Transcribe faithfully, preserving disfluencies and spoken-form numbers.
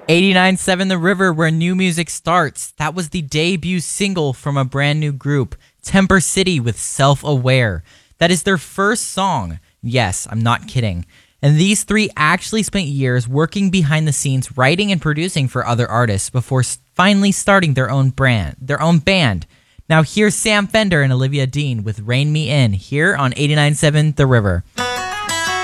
eighty-nine point seven The River, where new music starts. That was the debut single from a brand new group, Temper City with Self-Aware. That is their first song. Yes, I'm not kidding. And these three actually spent years working behind the scenes, writing and producing for other artists before finally starting their own brand, their own band. Now here's Sam Fender and Olivia Dean with Rain Me In here on eighty-nine point seven The River.